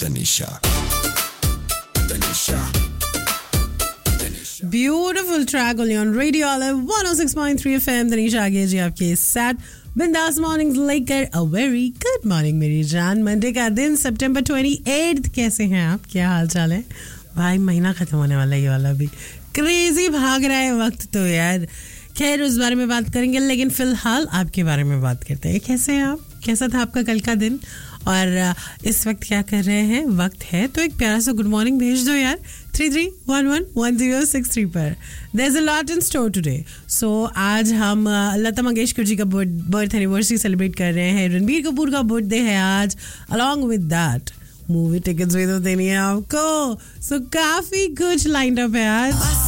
Tanisha. Beautiful track only on Radio Olive 106.3 FM. Tanisha आगे जी आपके साथ बिंदास मॉर्निंग्स लेकर अ वेरी गुड मॉर्निंग मेरी जान. मंडे का दिन सितंबर 28. कैसे हैं आप? क्या हाल चाल है भाई? महीना खत्म होने वाला है, ये वाला भी क्रेजी भाग रहा है वक्त तो यार. खैर उस बारे में बात करेंगे, लेकिन फिलहाल आपके बारे में बात करते हैं. कैसे हैं आप? कैसा था आपका कल का दिन और इस वक्त क्या कर रहे हैं? वक्त है तो एक प्यारा सा गुड मॉर्निंग भेज दो यार 33111063 पर. There's a lot in store today. So आज हम लता मंगेशकर जी का बर्थ एनिवर्सरी सेलिब्रेट कर रहे हैं. रणबीर कपूर का बर्थडे है आज. Along with that movie tickets भी तो देनी है आपको. So काफी कुछ लाइंड अप है आज.